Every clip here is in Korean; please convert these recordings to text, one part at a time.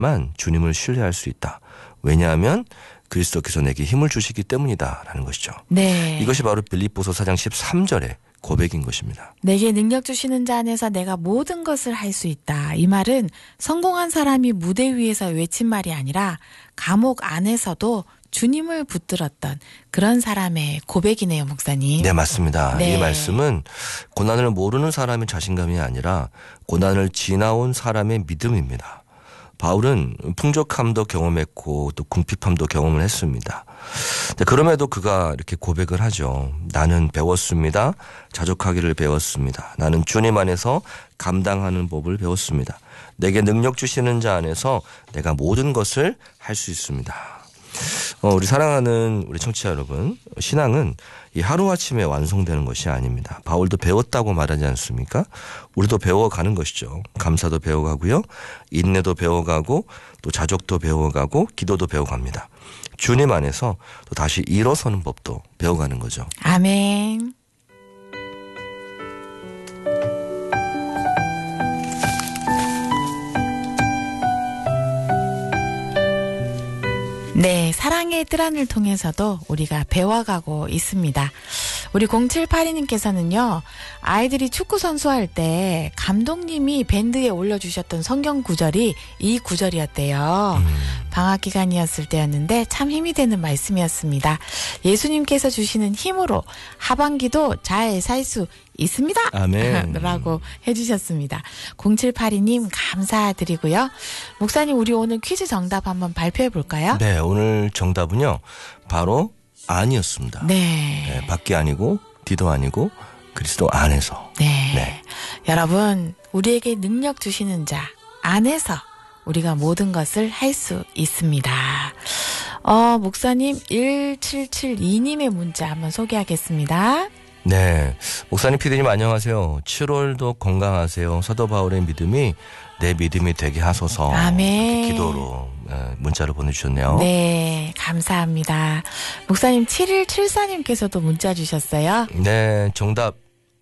주님을 신뢰할 수 있다. 왜냐하면 그리스도께서 내게 힘을 주시기 때문이다라는 것이죠. 네. 이것이 바로 빌립보서 4장 13절의 고백인 것입니다. 내게 능력 주시는 자 안에서 내가 모든 것을 할 수 있다. 이 말은 성공한 사람이 무대 위에서 외친 말이 아니라 감옥 안에서도 주님을 붙들었던 그런 사람의 고백이네요, 목사님. 네, 맞습니다. 네. 이 말씀은 고난을 모르는 사람의 자신감이 아니라 고난을 지나온 사람의 믿음입니다. 바울은 풍족함도 경험했고 또 궁핍함도 경험을 했습니다. 그럼에도 그가 이렇게 고백을 하죠. 나는 배웠습니다. 자족하기를 배웠습니다. 나는 주님 안에서 감당하는 법을 배웠습니다. 내게 능력 주시는 자 안에서 내가 모든 것을 할 수 있습니다. 우리 사랑하는 우리 청취자 여러분, 신앙은 이 하루아침에 완성되는 것이 아닙니다. 바울도 배웠다고 말하지 않습니까? 우리도 배워가는 것이죠. 감사도 배워가고요. 인내도 배워가고 또 자족도 배워가고 기도도 배워갑니다. 주님 안에서 또 다시 일어서는 법도 배워가는 거죠. 아멘. 네, 사랑의 뜰안을 통해서도 우리가 배워가고 있습니다. 우리 0782님께서는요. 아이들이 축구 선수할 때 감독님이 밴드에 올려주셨던 성경 구절이 이 구절이었대요. 방학 기간이었을 때였는데 참 힘이 되는 말씀이었습니다. 예수님께서 주시는 힘으로 하반기도 잘 살 수 있습니다. 아멘. 라고 해주셨습니다. 0782님 감사드리고요. 목사님, 우리 오늘 퀴즈 정답 한번 발표해 볼까요? 네, 오늘 정답은요. 바로 아니었습니다. 네. 밖이 아니고 뒤도 아니고 그리스도 안에서. 네. 네. 여러분, 우리에게 능력 주시는 자 안에서 우리가 모든 것을 할 수 있습니다. 목사님 1772님의 문자 한번 소개하겠습니다. 네. 목사님, 피디님 안녕하세요. 7월도 건강하세요. 사도 바울의 믿음이 내 믿음이 되게 하소서. 아멘. 기도로 문자를 보내주셨네요. 네, 감사합니다. 목사님 7174님께서도 문자 주셨어요. 네, 정답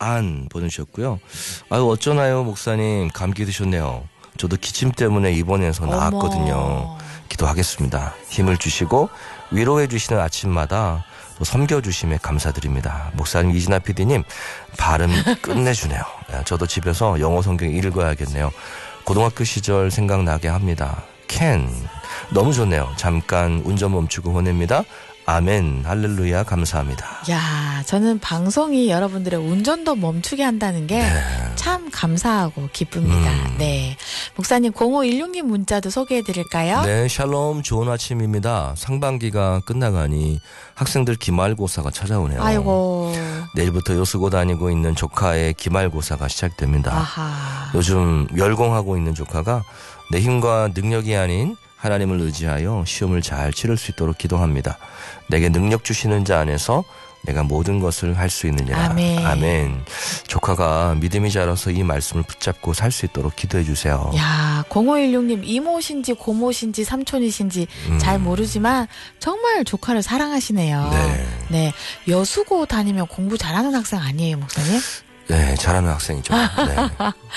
안 보내주셨고요. 아유, 어쩌나요, 목사님. 감기 드셨네요. 저도 기침 때문에 입원해서 나왔거든요. 기도하겠습니다. 힘을 주시고 위로해 주시는 아침마다 또 섬겨주심에 감사드립니다. 목사님, 이진아 PD님 발음 끝내주네요. 저도 집에서 영어 성경 읽어야겠네요. 고등학교 시절 생각나게 합니다. 캔 너무 좋네요. 잠깐 운전 멈추고 보냅니다. 아멘, 할렐루야, 감사합니다. 야, 저는 방송이 여러분들의 운전도 멈추게 한다는 게 참 감사하고 기쁩니다. 네. 목사님 0516님 문자도 소개해 드릴까요? 네, 샬롬, 좋은 아침입니다. 상반기가 끝나가니 학생들 기말고사가 찾아오네요. 아이고. 내일부터 요수고 다니고 있는 조카의 기말고사가 시작됩니다. 아하. 요즘 열공하고 있는 조카가 내 힘과 능력이 아닌 하나님을 의지하여 시험을 잘 치를 수 있도록 기도합니다. 내게 능력 주시는 자 안에서 내가 모든 것을 할 수 있느니라. 아멘. 아멘. 조카가 믿음이 자라서 이 말씀을 붙잡고 살 수 있도록 기도해 주세요. 야, 0516님 이모신지 고모신지 삼촌이신지 잘 모르지만 정말 조카를 사랑하시네요. 네. 네. 여수고 다니면 공부 잘하는 학생 아니에요, 목사님? 네, 잘하는 학생이죠. 네.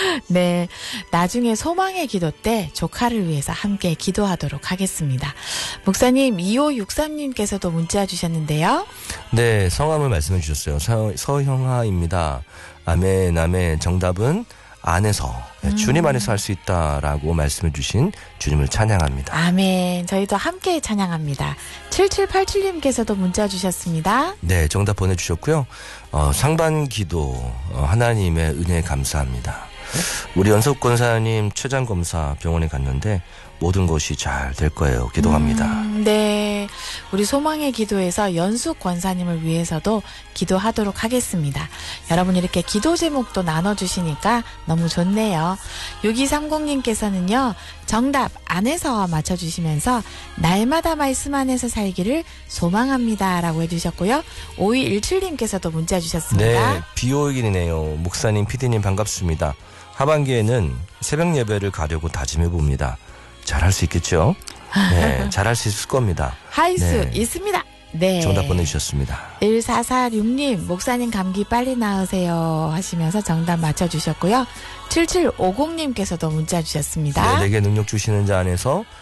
네. 나중에 소망의 기도 때 조카를 위해서 함께 기도하도록 하겠습니다. 목사님 2563님께서도 문자 주셨는데요. 네, 성함을 말씀해 주셨어요. 서형아입니다. 아멘, 아멘. 정답은 안에서, 주님 안에서 할 수 있다라고 말씀해 주신 주님을 찬양합니다. 아멘. 저희도 함께 찬양합니다. 7787님께서도 문자 주셨습니다. 네, 정답 보내주셨고요. 상반기도 하나님의 은혜에 감사합니다. 우리 연석권사님 췌장검사 병원에 갔는데 모든 것이 잘 될 거예요. 기도합니다. 네. 우리 소망의 기도에서 연숙 권사님을 위해서도 기도하도록 하겠습니다. 여러분 이렇게 기도 제목도 나눠주시니까 너무 좋네요. 6230님께서는요. 정답 안에서 맞춰주시면서 날마다 말씀 안에서 살기를 소망합니다. 라고 해주셨고요. 5217님께서도 문자 주셨습니다. 네. 비오일이네요. 목사님, 피디님 반갑습니다. 하반기에는 새벽 예배를 가려고 다짐해봅니다. 잘할 수 있겠죠? 네, 잘할 수 있을 겁니다. 할 수 네. 있습니다. 네. 정답 보내주셨습니다. 1446님, 목사님 감기 빨리 나으세요 하시면서 정답 맞춰주셨고요. 7750님께서도 문자 주셨습니다. 네, 내게 능력 주시는 자 안에서